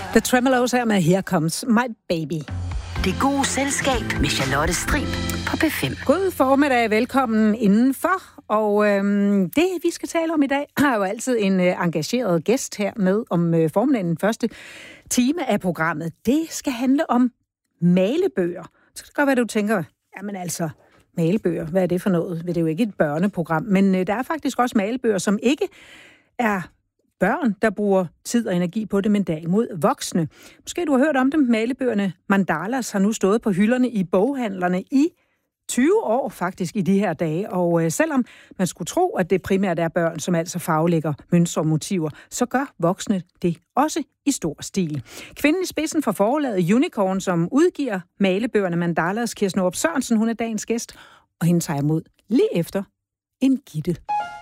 The Tremeloes her med Here Comes My Baby. Det gode selskab med Charlotte Strib på P5. God formiddag, velkommen indenfor. Og det, vi skal tale om i dag, har jo altid en engageret gæst her med om formiddagen den første time af programmet. Det skal handle om malebøger. Så kan det godt være, du tænker, jamen altså, malebøger, hvad er det for noget? Det er jo ikke et børneprogram, men der er faktisk også malebøger, som ikke er børn, der bruger tid og energi på det, men derimod voksne. Måske du har hørt om dem. Malebøgerne Mandalas har nu stået på hylderne i boghandlerne i 20 år faktisk i de her dage. Og selvom man skulle tro, at det primært er børn, som altså farvelægger mønstre og motiver, så gør voksne det også i stor stil. Kvinden i spidsen for forlaget Unicorn, som udgiver malebøgerne Mandalas, Kirsten Aarup Sørensen, hun er dagens gæst, og hende tager imod lige efter en Gitte.